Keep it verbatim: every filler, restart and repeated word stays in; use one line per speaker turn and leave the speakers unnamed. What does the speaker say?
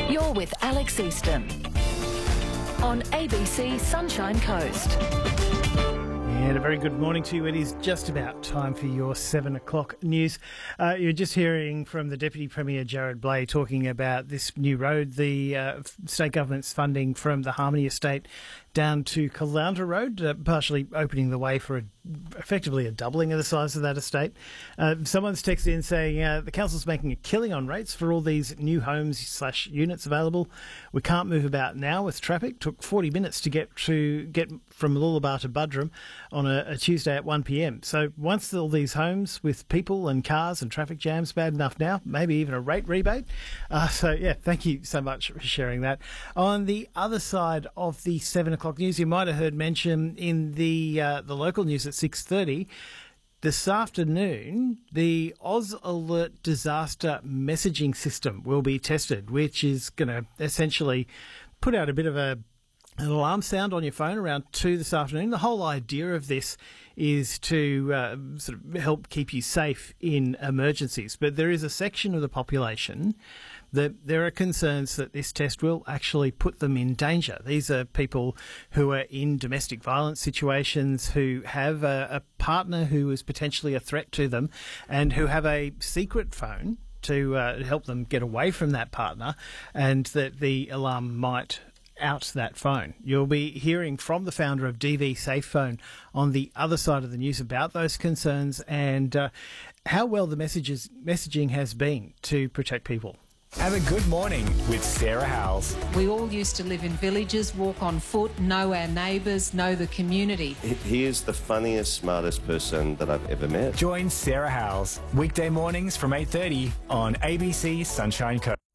You're with Alex Easton on A B C Sunshine Coast.
And a very good morning to you. It is just about time for your seven o'clock news. Uh, you're just hearing from the Deputy Premier Jared Blay talking about this new road, the uh, state government's funding from the Harmony Estate down to Caloundra Road, uh, partially opening the way for a, effectively a doubling of the size of that estate. Uh, someone's texted in saying uh, the council's making a killing on rates for all these new homes slash units available. We can't move about now with traffic. Took forty minutes to get to get from Lullabar to Buderim on a, a Tuesday at one p.m. So once all these homes with people and cars and traffic jams bad enough now, maybe even a rate rebate. Uh, so yeah, thank you so much for sharing that. On the other side of the seven o'clock news, you might have heard mention in the uh, the local news at six thirty this afternoon, the Oz Alert disaster messaging system will be tested, which is going to essentially put out a bit of a an alarm sound on your phone around two this afternoon. The whole idea of this is to uh, sort of help keep you safe in emergencies. But there is a section of the population that there are concerns that this test will actually put them in danger. These are people who are in domestic violence situations, who have a, a partner who is potentially a threat to them, and who have a secret phone to uh, help them get away from that partner, and that the alarm might out that phone. You'll be hearing from the founder of D V Safe Phone on the other side of the news about those concerns and uh, how well the messages messaging has been to protect people.
Have a good morning with Sarah Howells.
We all used to live in villages, walk on foot, know our neighbours, know the community.
He is the funniest, smartest person that I've ever met.
Join Sarah Howells weekday mornings from eight thirty on A B C Sunshine Coast.